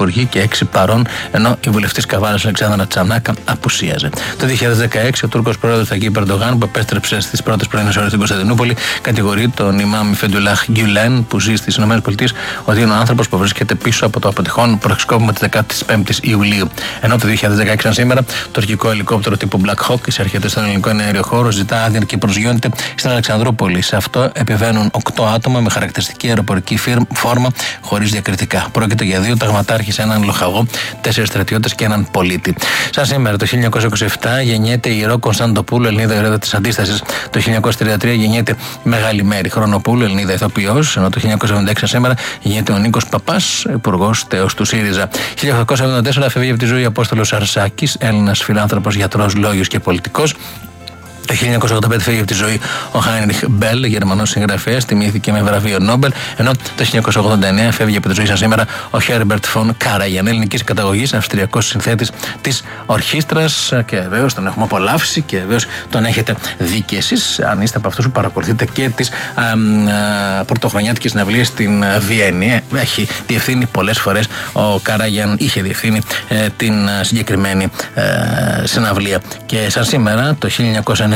υπουργοί και 6 παρών, ενώ η βουλευτής Καβάλας Αλεξάνδρα Τσανάκα απουσίαζε. Το 2016 ο Τούρκος πρόεδρος Ταγίπ Ερντογάν, που επέστρεψε στις πρώτες πρωινές ώρες στην Κωνσταντινούπολη, κατηγορεί τον Ιμάμ Φεντουλάχ Γκιουλέν, που ζει στις ΗΠΑ, ότι είναι ο άνθρωπος που βρίσκεται πίσω από το αποτυχόν πραξικόπημα της 15ης Ιουλίου. Ενώ το 2016 σήμερα, το τουρκικό ελικόπτερο τύπου Black Hawk εισέρχεται στον ελληνικό εναέριο χώρο, ζητά άδεια και προσγειώνεται στην Αλεξανδρούπολη. Σε αυτό επιβαίνουν 8 άτομα με χαρακτηριστική αεροπορική φόρμα, χωρίς διακριτικά. Πρόκειται για 2 ταγματάρχες, έναν λοχαγό, 4 στρατιώτες και έναν πολίτη. Σαν σήμερα, το 1927 γεννιέται η Ρο Κωνσταντοπούλου, Ελληνίδα ηρωίδα της Αντίστασης. Το 1933 γεννιέται η Μεγάλη Μέρη Χρονοπούλου, Ελληνίδα ηθοποιός. Ενώ το 1976 σήμερα γεννιέται ο Νίκος Παπάς, υπουργός τέος του ΣΥΡΙΖΑ. 1874 φεύγει από τη ζωή ο Απόστολος Αρσάκης, Έλληνας φιλάνθρωπος, γιατρός, λόγιος και πολιτικός. Το 1985 φύγει από τη ζωή ο Χάινριχ Μπέλ, Γερμανός συγγραφέας, τιμήθηκε με βραβείο Νόμπελ. Ενώ το 1989 φεύγει από τη ζωή σαν σήμερα ο Χέρμπερτ Φον Κάραγιαν, ελληνικής καταγωγής, αυστριακός συνθέτης της ορχήστρας. Και βεβαίως τον έχουμε απολαύσει και βεβαίως τον έχετε δει και εσείς, αν είστε από αυτούς που παρακολουθείτε και τις πρωτοχρονιάτικες συναυλίες στην Βιέννη. Έχει διευθύνει πολλές φορές ο Κάραγιαν, είχε διευθύνει την συγκεκριμένη συναυλία. Και σαν σήμερα το 1992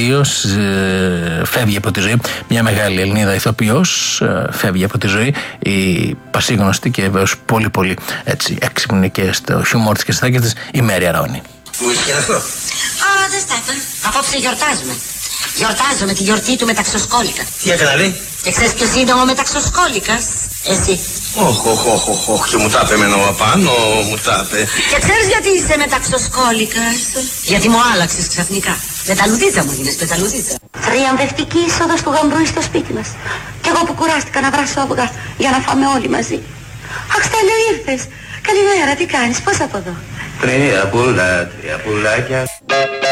φεύγει από τη ζωή μια μεγάλη Ελληνίδα ηθοποιός, φεύγει από τη ζωή η πασίγνωστη και βέβαιως πολύ πολύ έτσι έξυπνη και στο χιούμορ της και στις θάκες της η Μέρη Αρώνη. Δεν στάθω. Απόψε γιορτάζουμε. Γιορτάζουμε τη γιορτή του Μεταξοσκόλικα. Τι έκανε, λέει? Και ξέρεις ποιος είναι ο Μεταξοσκόλικας? Εσύ. Όχι, και μου τα είπε εμένα απάνω, μου τα είπε. Και ξέρεις γιατί είσαι Μεταξοσκόλικας? Γιατί μου άλλαξες ξαφνικά. Πεταλουδίτσα μου γίνες, πεταλουδίτσα. Τριαμβευτική είσοδος του γαμπρού στο σπίτι μας. Κι εγώ που κουράστηκα να βράσω αυγά για να φάμε όλοι μαζί. Αχ, Στέλιο, ήρθες. Καλημέρα, τι κάνεις, πώς από εδώ? Τρία πουλάκια.